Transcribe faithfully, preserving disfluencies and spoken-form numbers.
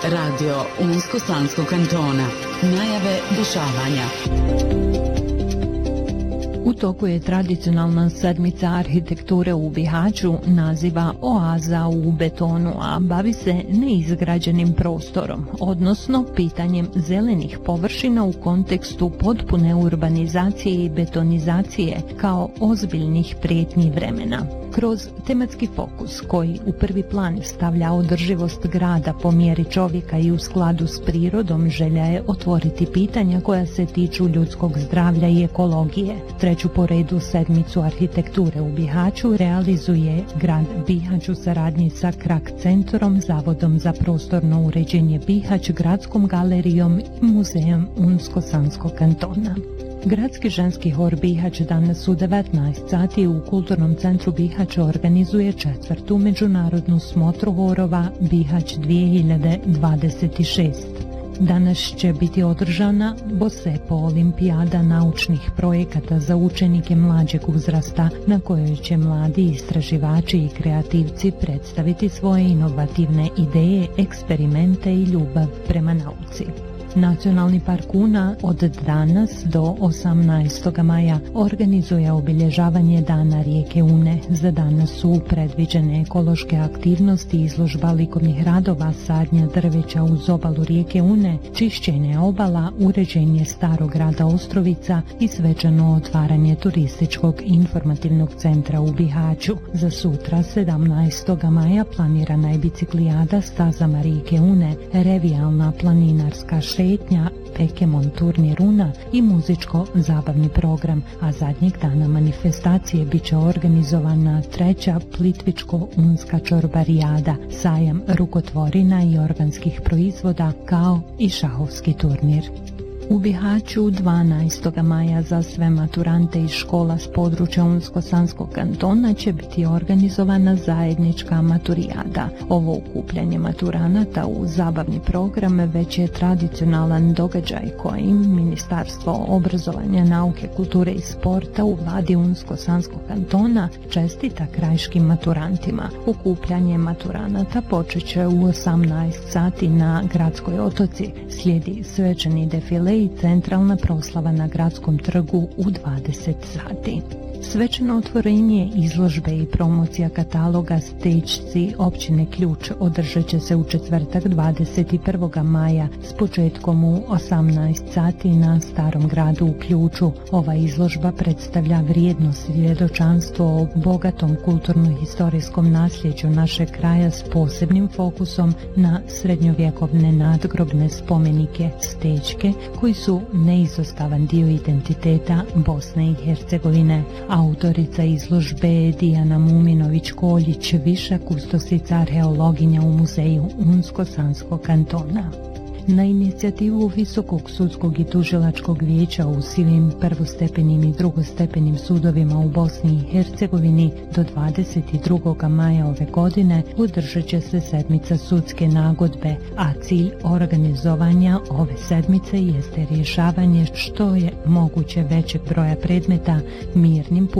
Radio Unsko-Sanskog kantona. Najave dešavanja. U toku je tradicionalna sedmica arhitekture u Bihaću, naziva Oaza u betonu, a bavi se neizgrađenim prostorom, odnosno pitanjem zelenih površina u kontekstu potpune urbanizacije i betonizacije kao ozbiljnih prijetnji vremena. Kroz tematski fokus koji u prvi plan stavlja održivost grada po mjeri čovjeka i u skladu s prirodom, želja je otvoriti pitanja koja se tiču ljudskog zdravlja i ekologije. Treću po redu sedmicu arhitekture u Bihaću realizuje grad Bihać u saradnji sa Krak centrom, Zavodom za prostorno uređenje Bihać, Gradskom galerijom i Muzejem Unsko-Sanskog kantona. Gradski ženski hor Bihać danas u devetnaest sati u Kulturnom centru Bihać organizuje četvrtu međunarodnu smotru horova Bihać dvije hiljade dvadeset šest. Danas će biti održana Bosepo olimpijada naučnih projekata za učenike mlađeg uzrasta, na kojoj će mladi istraživači i kreativci predstaviti svoje inovativne ideje, eksperimente i ljubav prema nauci. Nacionalni park Una od danas do osamnaestog maja organizuje obilježavanje dana rijeke Une. Za danas su predviđene ekološke aktivnosti, izložba likovnih radova, sadnja drveća uz obalu rijeke Une, čišćenje obala, uređenje starog grada Ostrovica i svečano otvaranje turističkog informativnog centra u Bihaću. Za sutra, sedamnaestog maja, planirana je biciklijada stazama rijeke Une, revijalna planinarska šetnja, Pekemon turnir Una i muzičko-zabavni program, a zadnjeg dana manifestacije bit će organizovana treća Plitvičko-unska čorbarijada, sajam rukotvorina i organskih proizvoda kao i šahovski turnir. U Bihaću dvanaestog maja za sve maturante iz škola s područja Unsko-Sanskog kantona će biti organizovana zajednička maturijada. Ovo okupljanje maturanata u zabavni program već je tradicionalan događaj kojim Ministarstvo obrazovanja, nauke, kulture i sporta u vladi Unsko-Sanskog kantona čestita krajiškim maturantima. Okupljanje maturanata počet će u osamnaest sati na Gradskoj otoci, slijedi svečani defile i centralna proslava na Gradskom trgu u dvadeset sati. Svečano otvorenje izložbe i promocija kataloga Stečci općine Ključ održat će se u četvrtak dvadeset prvog maja s početkom u osamnaest sati na Starom gradu u Ključu. Ova izložba predstavlja vrijedno svjedočanstvo o bogatom kulturno-historijskom nasljeđu našeg kraja s posebnim fokusom na srednjovjekovne nadgrobne spomenike Stečke, koji su neizostavan dio identiteta Bosne i Hercegovine. Autorica izložbe je Dijana Muminović-Koljić, viša kustosica arheologinja u Muzeju Unsko-Sanskog kantona. Na inicijativu Visokog sudskog i tužilačkog vijeća u svim prvostepenim i drugostepenim sudovima u Bosni i Hercegovini do dvadeset drugog maja ove godine održat će se sedmica sudske nagodbe, a cilj organizovanja ove sedmice jeste rješavanje što je moguće većeg broja predmeta mirnim putem